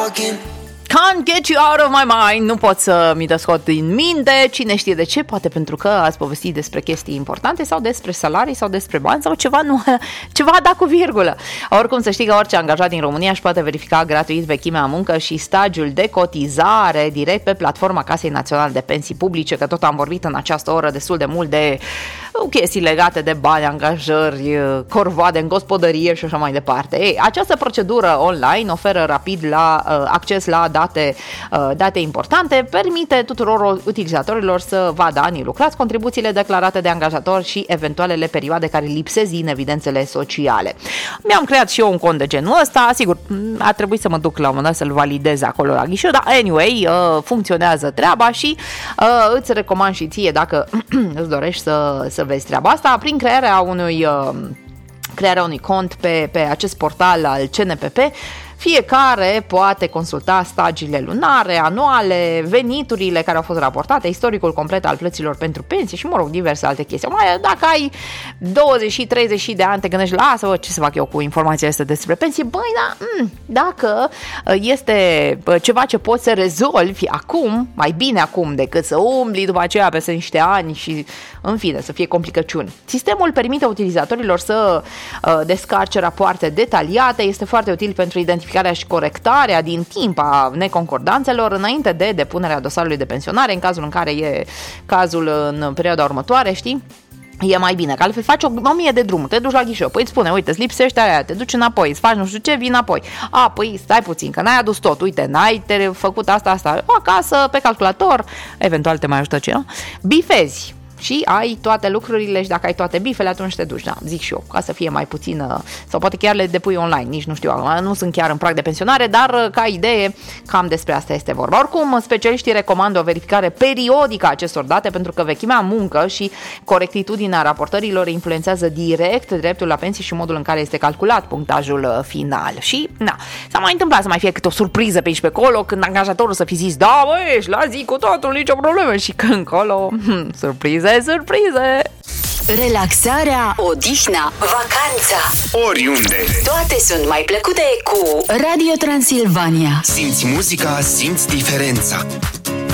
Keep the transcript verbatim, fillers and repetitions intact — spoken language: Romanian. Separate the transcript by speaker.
Speaker 1: talking.
Speaker 2: Can't get you out of my mind. Nu pot să mi te scot din minte. Cine știe de ce? Poate pentru că ați povestit despre chestii importante sau despre salarii sau despre bani sau ceva, nu, ceva dat cu virgulă. Oricum, să știi că orice angajat din România își poate verifica gratuit vechimea în muncă și stagiul de cotizare direct pe platforma Casei Naționale de Pensii Publice, că tot am vorbit în această oră destul de mult de chestii legate de bani, angajări, corvoade în gospodărie și așa mai departe. Ei, această procedură online oferă rapid la uh, acces la date, uh, date importante, permite tuturor utilizatorilor să vadă anii lucrați, contribuțiile declarate de angajator și eventualele perioade care lipsesc din evidențele sociale. Mi-am creat și eu un cont de genul ăsta, sigur, a trebuit să mă duc la un moment dat să-l validez acolo la ghișeu, dar anyway, uh, funcționează treaba și uh, îți recomand și ție, dacă îți dorești să, să vezi treaba asta, prin crearea unui uh, crearea unui cont pe, pe acest portal al C N P P. Fiecare poate consulta stagiile lunare, anuale, veniturile care au fost raportate, istoricul complet al plăților pentru pensii și, mă rog, diverse alte chestii. Mai, dacă ai douăzeci și treizeci de ani, te gândești, lasă-vă, ce să fac eu cu informația asta despre pensie? Băi, da, m- dacă este ceva ce poți să rezolvi acum, mai bine acum decât să umbli după aceea peste niște ani și, în fine, să fie complicăciuni. Sistemul permite utilizatorilor să uh, descarce rapoarte detaliate, este foarte util pentru identificarea și corectarea din timp a neconcordanțelor înainte de depunerea dosarului de pensionare, în cazul în care e cazul în perioada următoare, știi? E mai bine, că altfel faci o, o mie de drumuri, te duci la ghișeu, păi îți spune, uite, îți lipsește aia, te duci înapoi, îți faci nu știu ce, vii înapoi. A, păi stai puțin, că n-ai adus tot, uite, n-ai te făcut asta, asta, acasă, pe calculator, eventual te mai ajută ce, bifezi. Și ai toate lucrurile și dacă ai toate bifele, atunci te duci, da, zic și eu, ca să fie mai puțină, sau poate chiar le depui online, nici nu știu, nu sunt chiar în prag de pensionare, dar ca idee, cam despre asta este vorba. Oricum, specialiștii recomandă o verificare periodică a acestor date, pentru că vechimea în muncă și corectitudinea raportărilor influențează direct dreptul la pensii și modul în care este calculat punctajul final. Și, na, s-a mai întâmplat să mai fie câte o surpriză pe aici pe acolo, când angajatorul să fi zis, da, bă, ești la zi cu totul, nicio problemă, și că încolo, hm, surpriză. Surprize!
Speaker 3: Relaxarea, odihna, vacanța,
Speaker 4: oriunde.
Speaker 3: toate sunt mai plăcute cu Radio Transilvania.
Speaker 4: Simți muzica, simți diferența.